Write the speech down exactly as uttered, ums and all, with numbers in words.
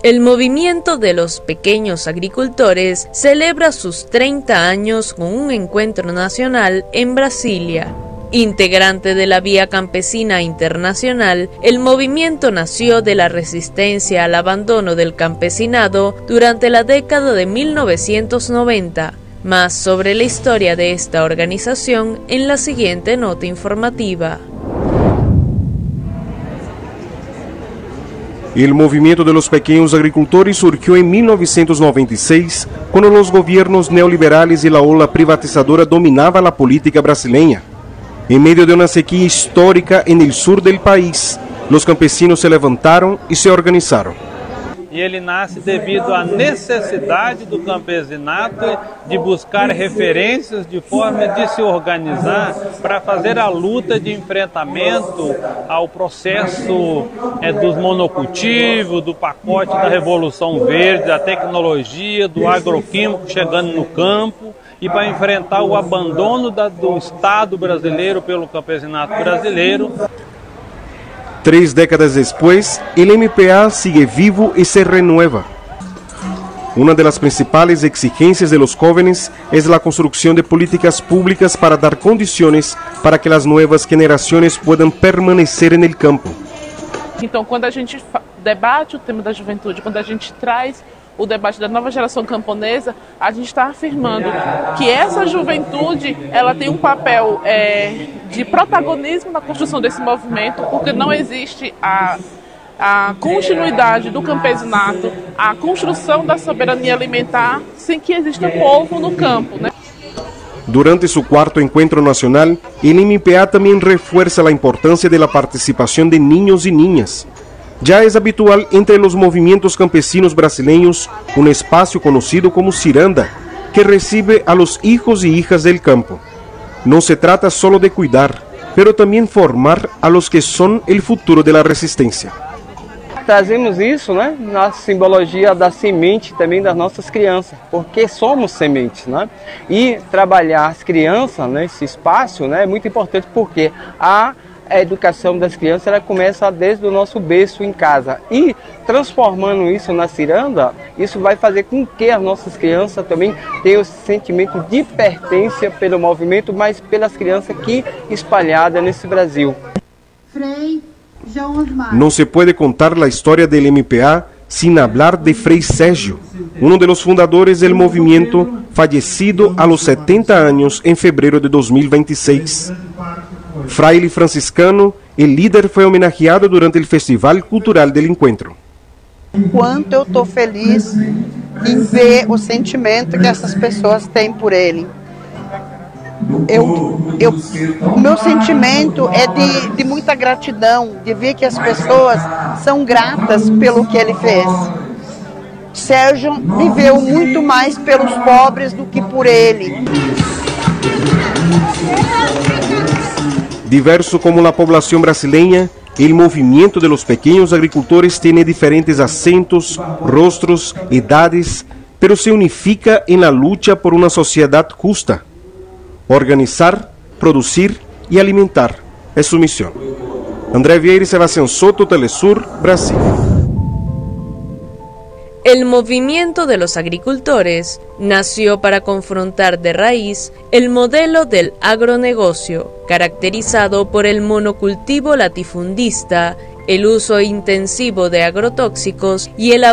El movimiento de los pequeños agricultores celebra sus treinta años con un encuentro nacional en Brasilia. Integrante de la Vía Campesina Internacional, el movimiento nació de la resistencia al abandono del campesinado durante la década de mil novecientos noventa. Más sobre la historia de esta organización en la siguiente nota informativa. El movimiento de los pequeños agricultores surgió en mil novecientos noventa y seis, cuando los gobiernos neoliberales y la ola privatizadora dominaba la política brasileña. En medio de una sequía histórica en el sur del país, los campesinos se levantaron y se organizaron. E ele nasce devido à necessidade do campesinato de buscar referências de forma de se organizar para fazer a luta de enfrentamento ao processo é, dos monocultivos, do pacote da Revolução Verde, da tecnologia, do agroquímico chegando no campo e para enfrentar o abandono da, do Estado brasileiro pelo campesinato brasileiro. Tres décadas después, el M P A sigue vivo y se renueva. Una de las principales exigencias de los jóvenes es la construcción de políticas públicas para dar condiciones para que las nuevas generaciones puedan permanecer en el campo. Então, quando a gente debate o tema da juventude, quando a gente traz o debate da nova geração camponesa, a gente está afirmando que essa juventude ela tem um papel é, de protagonismo na construção desse movimento, porque não existe a, a continuidade do campesinato, a construção da soberania alimentar sem que exista povo no campo, né? Durante su cuarto encuentro nacional, el M P A también refuerza la importancia de la participación de niños y niñas. Ya es habitual entre los movimientos campesinos brasileños un espacio conocido como Ciranda, que recibe a los hijos y hijas del campo. No se trata solo de cuidar, pero también formar a los que son el futuro de la resistencia. Trazemos isso, né, na simbologia da semente também das nossas crianças, porque somos sementes, né? E trabalhar as crianças nesse espaço, né, é muito importante porque a A educação das crianças ela começa desde o nosso berço em casa e transformando isso na ciranda, isso vai fazer com que as nossas crianças também tenham esse sentimento de pertença pelo movimento, mas pelas crianças aqui espalhadas nesse Brasil. No se puede contar la historia del M P A sin hablar de Frei Sérgio, uno de los fundadores del movimiento, fallecido a los setenta años en febrero de dos mil veintiséis. Fraile franciscano, el líder foi homenageado durante o Festival Cultural del Encuentro. Quanto eu estou feliz em ver o sentimento que essas pessoas têm por ele. Eu, eu, o meu sentimento é de, de muita gratidão, de ver que as pessoas são gratas pelo que ele fez. Sérgio viveu muito mais pelos pobres do que por ele. Diverso como la población brasileña, el movimiento de los pequeños agricultores tiene diferentes acentos, rostros, edades, pero se unifica en la lucha por una sociedad justa. Organizar, producir y alimentar es su misión. André Vieira y Sebastián Soto, Telesur, Brasil. El movimiento de los agricultores nació para confrontar de raíz el modelo del agronegocio, caracterizado por el monocultivo latifundista, el uso intensivo de agrotóxicos y el